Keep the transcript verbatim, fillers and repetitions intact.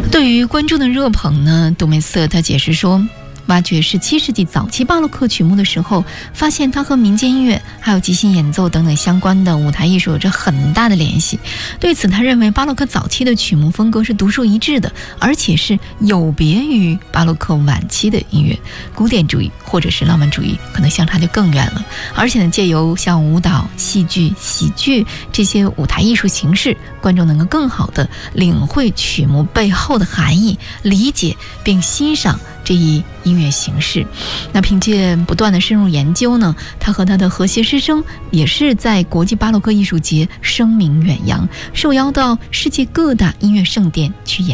对于观众的热捧呢，杜梅瑟他解释说，挖掘十七世纪早期巴洛克曲目的时候，发现它和民间音乐还有即兴演奏等等相关的舞台艺术有着很大的联系。对此，他认为巴洛克早期的曲目风格是独树一帜的，而且是有别于巴洛克晚期的音乐。古典主义或者是浪漫主义可能相差就更远了。而且呢，借由像舞蹈、戏剧、喜剧这些舞台艺术形式，观众能够更好地领会曲目背后的含义，理解并欣赏这一音乐形式。那凭借不断的深入研究呢，他和他的和谐师生也是在国际巴洛克艺术节声名远扬，受邀到世界各大音乐盛典去演